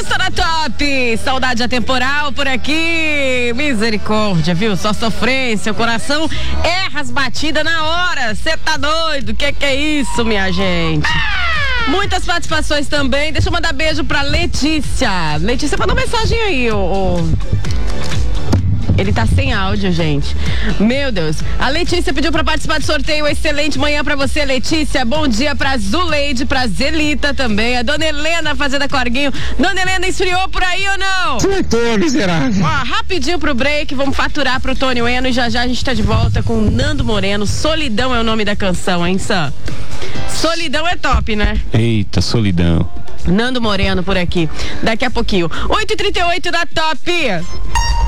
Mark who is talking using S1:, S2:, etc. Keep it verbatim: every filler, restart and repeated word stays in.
S1: motorista da Top. Saudade atemporal por aqui. Misericórdia, viu? Só sofrência. O coração erra as batidas na hora. Você tá doido? Que que é isso, minha gente? Muitas participações também. Deixa eu mandar beijo pra Letícia. Letícia, mandou mensagem aí, ô. ô. Ele tá sem áudio, gente. Meu Deus. A Letícia pediu pra participar do sorteio. Excelente manhã pra você, Letícia. Bom dia pra Zuleide, pra Zelita também. A dona Helena fazendo a corguinho. Dona Helena, esfriou por aí ou não?
S2: Surtou, miserável.
S1: Ó, rapidinho pro break. Vamos faturar pro Tony Ueno. E já já a gente tá de volta com Nando Moreno. Solidão é o nome da canção, hein, Sam? Solidão é top, né?
S2: Eita, solidão.
S1: Nando Moreno por aqui. Daqui a pouquinho. oito e trinta e oito da Top.